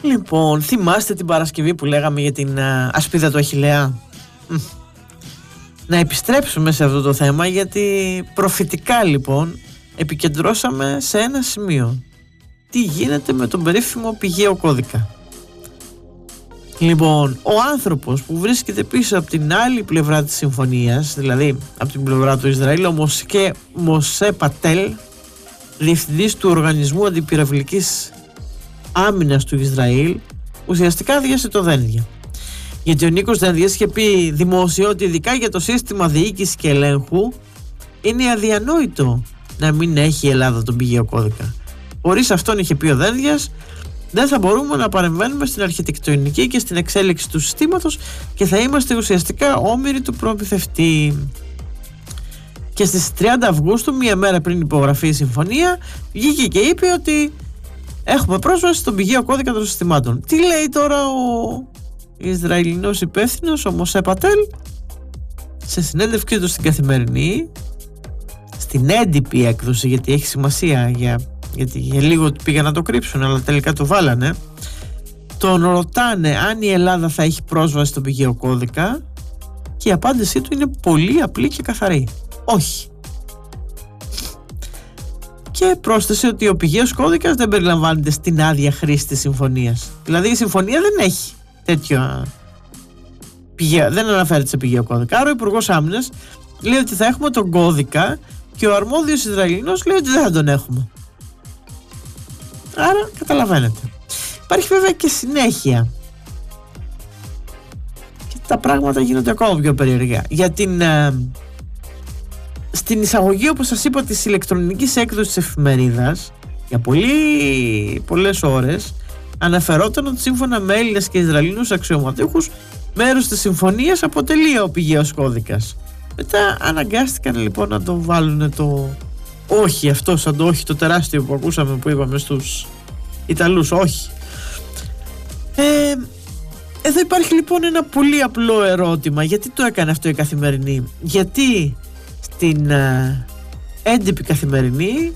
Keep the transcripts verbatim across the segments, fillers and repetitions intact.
Λοιπόν, θυμάστε την Παρασκευή που λέγαμε για την α, ασπίδα του Αχιλλέα? Να επιστρέψουμε σε αυτό το θέμα, γιατί προφητικά λοιπόν επικεντρώσαμε σε ένα σημείο. Τι γίνεται με τον περίφημο πηγαίο κώδικα? Λοιπόν, ο άνθρωπος που βρίσκεται πίσω από την άλλη πλευρά της συμφωνίας, δηλαδή από την πλευρά του Ισραήλ, ο Μοσκέ Μοσέ Πατέλ, διευθυντής του Οργανισμού Αντιπυραυλικής Άμυνας του Ισραήλ, ουσιαστικά διέσε το δένδια. Γιατί ο Νίκος Δένδιας είχε πει δημόσια ότι ειδικά για το σύστημα διοίκησης και ελέγχου είναι αδιανόητο να μην έχει η Ελλάδα τον πηγαίο κώδικα. Χωρίς αυτόν, είχε πει ο Δένδιας, δεν θα μπορούμε να παρεμβαίνουμε στην αρχιτεκτονική και στην εξέλιξη του συστήματος και θα είμαστε ουσιαστικά όμοιροι του προμηθευτή. Και στις τριάντα Αυγούστου, μία μέρα πριν υπογραφεί η συμφωνία, βγήκε και είπε ότι έχουμε πρόσβαση στον πηγαίο κώδικα των συστημάτων. Τι λέει τώρα ο Ισραηλινός υπεύθυνος, ο Μοσέ Πατέλ, σε συνέντευξή του στην Καθημερινή, στην έντυπη έκδοση, γιατί έχει σημασία, για, γιατί για λίγο πήγαν να το κρύψουν, αλλά τελικά το βάλανε. Τον ρωτάνε αν η Ελλάδα θα έχει πρόσβαση στον πηγαίο κώδικα και η απάντησή του είναι πολύ απλή και καθαρή: όχι. Και πρόσθεσε ότι ο πηγαίος κώδικας δεν περιλαμβάνεται στην άδεια χρήση της συμφωνίας. Δηλαδή η συμφωνία δεν έχει τέτοιο πηγαίο, δεν αναφέρεται σε πηγαίο κώδικα. Άρα ο Υπουργός Άμυνας λέει ότι θα έχουμε τον κώδικα και ο αρμόδιος Ισραηλινός λέει ότι δεν θα τον έχουμε. Άρα καταλαβαίνετε. Υπάρχει βέβαια και συνέχεια και τα πράγματα γίνονται ακόμα πιο περίεργα. Για την ε, στην εισαγωγή, όπως σας είπα, της ηλεκτρονικής έκδοσης της εφημερίδας, για πολύ, πολλές ώρες αναφερόταν ότι σύμφωνα με Έλληνες και Ισραηλινούς αξιωματούχους, μέρος της συμφωνίας αποτελεί ο πηγαίος κώδικας. Μετά αναγκάστηκαν λοιπόν να το βάλουν το όχι αυτό, σαν το όχι το τεράστιο που ακούσαμε, που είπαμε στους Ιταλούς, όχι. Ε, εδώ υπάρχει λοιπόν ένα πολύ απλό ερώτημα. Γιατί το έκανε αυτό η Καθημερινή? Γιατί στην ε, έντυπη Καθημερινή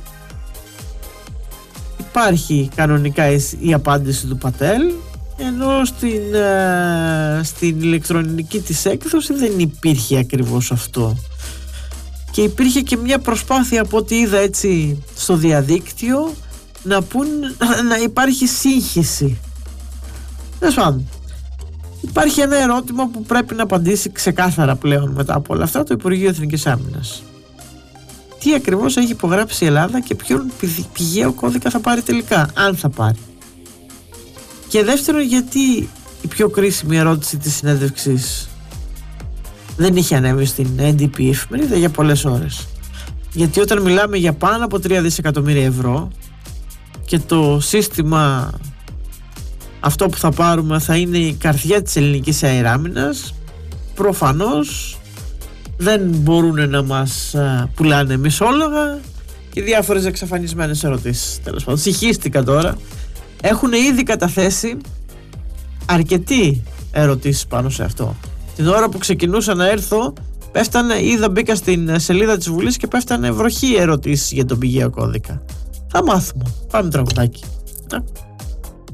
υπάρχει κανονικά η, η απάντηση του Πατέλ, ενώ στην, ε, στην ηλεκτρονική της έκδοση δεν υπήρχε ακριβώς αυτό. Και υπήρχε και μια προσπάθεια, από ό,τι είδα έτσι στο διαδίκτυο, να πούν να υπάρχει σύγχυση. Τέλος πάντων, υπάρχει ένα ερώτημα που πρέπει να απαντήσει ξεκάθαρα πλέον μετά από όλα αυτά το Υπουργείο Εθνικής Άμυνας. Τι ακριβώς έχει υπογράψει η Ελλάδα και ποιον πηγαίο κώδικα θα πάρει τελικά, αν θα πάρει? Και δεύτερον, γιατί η πιο κρίσιμη ερώτηση της συνέντευξης δεν είχε ανέβει στην έντυπη εφημερίδα για πολλές ώρες? Γιατί όταν μιλάμε για πάνω από τρία δισεκατομμύρια ευρώ και το σύστημα αυτό που θα πάρουμε θα είναι η καρδιά της ελληνικής αεράμινας, προφανώς δεν μπορούν να μας α, πουλάνε μισόλογα και διάφορες εξαφανισμένες ερωτήσεις. Τέλος πάντων, συγχύστηκα τώρα. Έχουν ήδη καταθέσει αρκετοί ερωτήσεις πάνω σε αυτό. Την ώρα που ξεκινούσα να έρθω, πέφτανε, είδα, μπήκα στην σελίδα της Βουλής και πέφτανε βροχή ερωτήσεις για τον πηγαίο κώδικα. Θα μάθουμε. Πάμε τραγουδάκι.